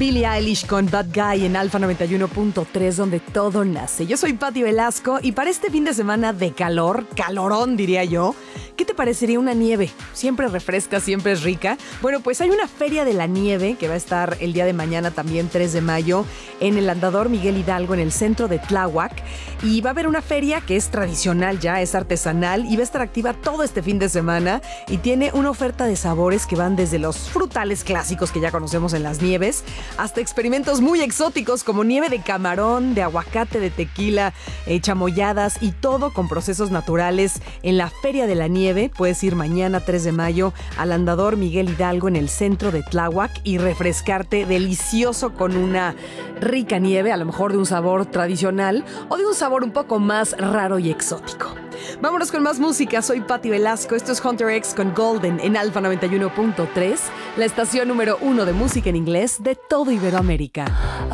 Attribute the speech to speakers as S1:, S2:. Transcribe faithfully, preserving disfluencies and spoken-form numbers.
S1: Billie Eilish con Bad Guy en Alfa noventa y uno punto tres, donde todo nace. Yo soy Pati Velasco y para este fin de semana de calor, calorón diría yo, ¿qué te parecería una nieve? Siempre refresca, siempre es rica. Bueno, pues hay una feria de la nieve que va a estar el día de mañana, también tres de mayo, en el Andador Miguel Hidalgo, en el centro de Tláhuac. Y va a haber una feria que es tradicional ya, es artesanal y va a estar activa todo este fin de semana y tiene una oferta de sabores que van desde los frutales clásicos que ya conocemos en las nieves hasta experimentos muy exóticos como nieve de camarón, de aguacate, de tequila, eh, chamoyadas y todo con procesos naturales en la Feria de la Nieve. Puedes ir mañana tres de mayo al Andador Miguel Hidalgo en el centro de Tláhuac y refrescarte delicioso con una rica nieve, a lo mejor de un sabor tradicional o de un sabor un poco más raro y exótico. Vámonos con más música. Soy Pati Velasco. Esto es Hunter X con Golden en Alfa noventa y uno punto tres, la estación número uno de música en inglés de todo Iberoamérica.